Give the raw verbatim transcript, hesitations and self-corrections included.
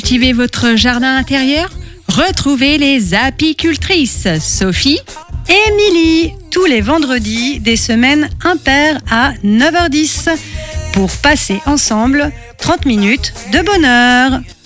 cultiver votre jardin intérieur? Retrouvez les apicultrices Sophie et Émilie, tous les vendredis des semaines impaires à neuf heures dix pour passer ensemble trente minutes de bonheur.